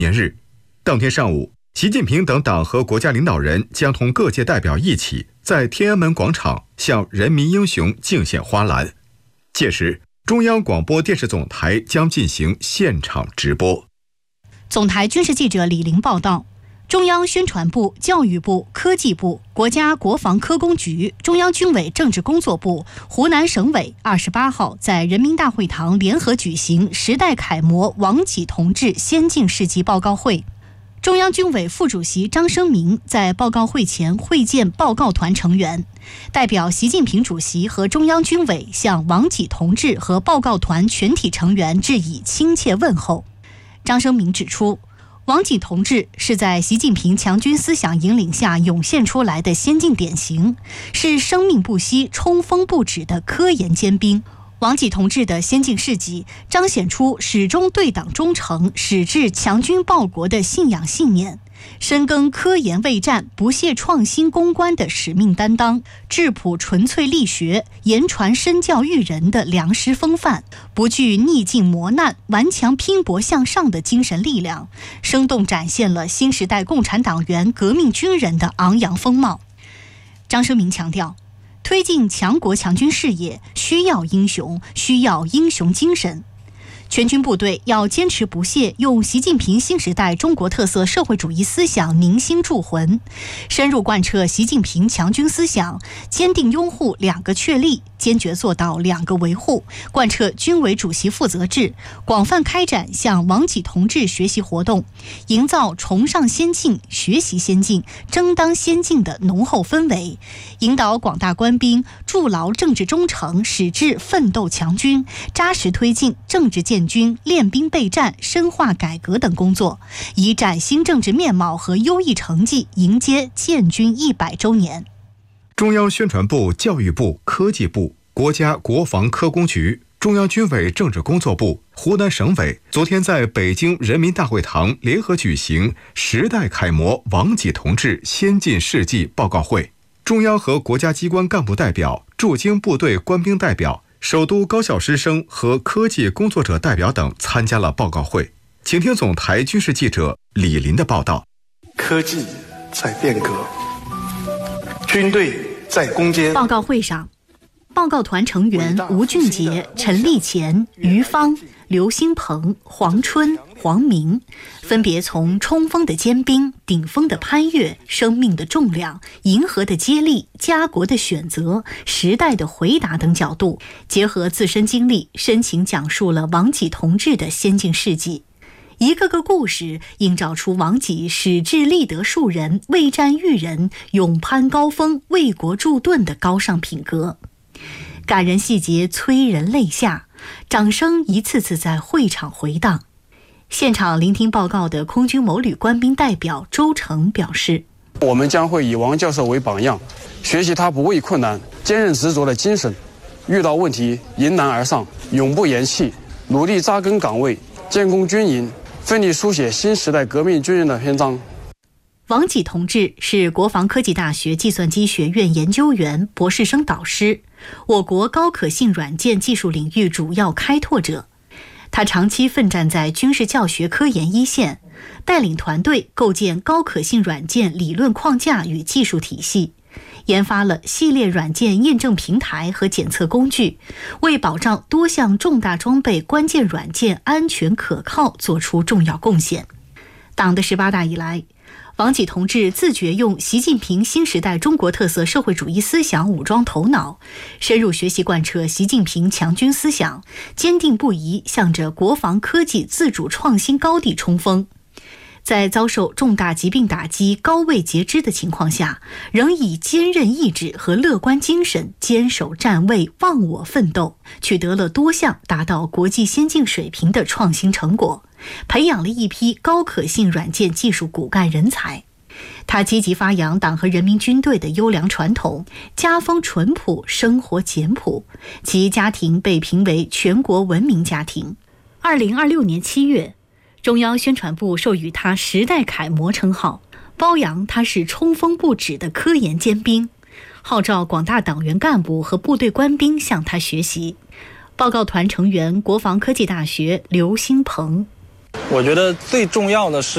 年日，当天上午，习近平等党和国家领导人将同各界代表一起在天安门广场向人民英雄敬献花篮。届时，中央广播电视总台将进行现场直播。 总台军事记者李玲报道，中央宣传部、教育部、科技部、国家国防科工局、中央军委政治工作部、湖南省委28号在人民大会堂联合举行时代楷模王启同志先进事迹报告会。中央军委副主席张生明在报告会前会见报告团成员，代表习近平主席和中央军委向王启同志和报告团全体成员致以亲切问候。张生明指出，王启同志是在习近平强军思想引领下涌现出来的先进典型，是生命不息、冲锋不止的科研尖兵。王启同志的先进事迹彰显出始终对党忠诚、矢志强军报国的信仰信念，深耕科研卫战、不懈创新攻关的使命担当，质朴纯粹力学、言传身教育人的良师风范，不惧逆境磨难、顽强拼搏向上的精神力量，生动展现了新时代共产党员革命军人的昂扬风貌。张生明强调，推进强国强军事业需要英雄，需要英雄精神。全军部队要坚持不懈用习近平新时代中国特色社会主义思想凝心铸魂，深入贯彻习近平强军思想，坚定拥护2个确立，坚决做到2个维护，贯彻军委主席负责制，广泛开展向王启同志学习活动，营造崇尚先进、学习先进、争当先进的浓厚氛围，引导广大官兵筑牢政治忠诚，矢志奋斗强军，扎实推进政治建军、练兵备战、深化改革等工作，以崭新政治面貌和优异成绩迎接建军100周年。 中央宣传部、教育部、科技部、国家国防科工局、中央军委政治工作部、湖南省委昨天在北京人民大会堂联合举行时代楷模王启同志先进事迹报告会。中央和国家机关干部代表、驻京部队官兵代表、首都高校师生和科技工作者代表等参加了报告会。请听总台军事记者李林的报道。 科技在变革，军队在攻坚。 报告会上，报告团成员吴俊杰、陈立乾、于芳、刘兴鹏、黄春、黄明分别从冲锋的尖兵、顶峰的攀越、生命的重量、银河的接力、家国的选择、时代的回答等角度，结合自身经历，深情讲述了王启同志的先进事迹。一个个故事映照出王启矢志立德树人、为战育人、勇攀高峰、为国铸盾的高尚品格。感人细节催人泪下，掌声一次次在会场回荡。现场聆听报告的空军某旅官兵代表周成表示， 我们将会以王教授为榜样，学习他不畏困难、坚韧执着的精神，遇到问题迎难而上，永不言弃，努力扎根岗位，建功军营，奋力书写新时代革命军人的篇章。 王启同志是国防科技大学计算机学院研究员、博士生导师，我国高可信软件技术领域主要开拓者。他长期奋战在军事教学科研一线，带领团队构建高可信软件理论框架与技术体系，研发了系列软件验证平台和检测工具，为保障多项重大装备关键软件安全可靠做出重要贡献。党的18大以来，王启同志自觉用习近平新时代中国特色社会主义思想武装头脑，深入学习贯彻习近平强军思想，坚定不移向着国防科技自主创新高地冲锋。在遭受重大疾病打击、高位截肢的情况下，仍以坚韧意志和乐观精神坚守站位、忘我奋斗，取得了多项达到国际先进水平的创新成果，培养了一批高可信软件技术骨干人才。他积极发扬党和人民军队的优良传统，家风淳朴，生活简朴，其家庭被评为全国文明家庭。2026年7月，中央宣传部授予他时代楷模称号，褒扬他是冲锋不止的科研尖兵，号召广大党员干部和部队官兵向他学习。报告团成员国防科技大学刘兴鹏， 我觉得最重要的是